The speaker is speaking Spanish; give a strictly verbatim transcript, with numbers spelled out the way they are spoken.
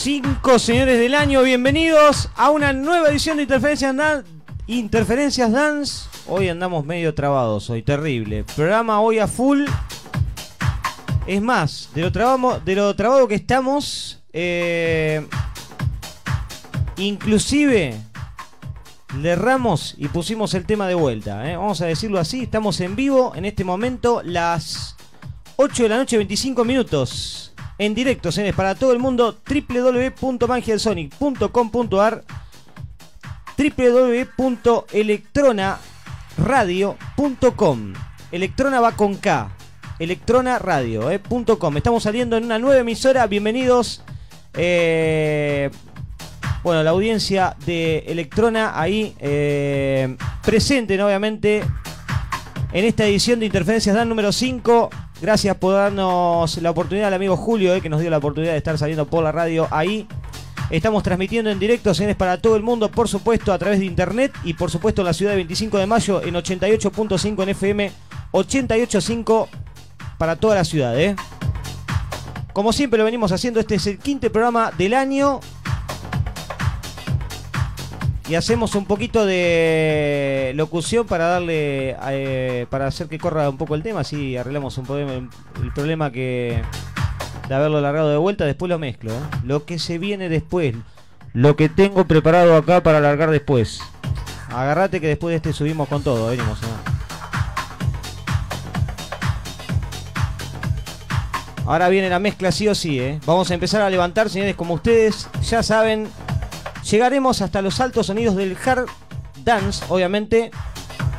cinco, señores del año, bienvenidos a una nueva edición de Interferencias, Dan Interferencias Dance. Hoy andamos medio trabados, hoy terrible. Programa hoy a full. Es más, de lo, trabamo, de lo trabado que estamos, eh, inclusive le erramos y pusimos el tema de vuelta, eh. Vamos a decirlo así, estamos en vivo en este momento, las ocho de la noche, veinticinco minutos. En directo, señores, para todo el mundo, doble u doble u doble u punto mangielsonic punto com punto a r, doble u doble u doble u punto electrona radio punto com. Electrona va con K, electrona radio punto com. Estamos saliendo en una nueva emisora, bienvenidos. Eh, bueno, la audiencia de Electrona ahí eh, presente, ¿no? Obviamente, en esta edición de Interferencias Dan número cinco. Gracias por darnos la oportunidad al amigo Julio, eh, que nos dio la oportunidad de estar saliendo por la radio ahí. Estamos transmitiendo en directo, señores, para todo el mundo, por supuesto, a través de internet. Y por supuesto en la ciudad de veinticinco de mayo en ochenta y ocho punto cinco en F M, ochenta y ocho punto cinco para toda la ciudad, ¿eh? Como siempre lo venimos haciendo, este es el quinto programa del año. Y hacemos un poquito de locución para darle, eh, para hacer que corra un poco el tema, así arreglamos un problema, el problema que de haberlo largado de vuelta. Después lo mezclo, ¿eh? Lo que se viene después, lo que tengo preparado acá para largar después. Agarrate que después de este subimos con todo, venimos, ¿no? Ahora viene la mezcla sí o sí, ¿eh? Vamos a empezar a levantar, señores, como ustedes ya saben. Llegaremos hasta los altos sonidos del hard dance, obviamente.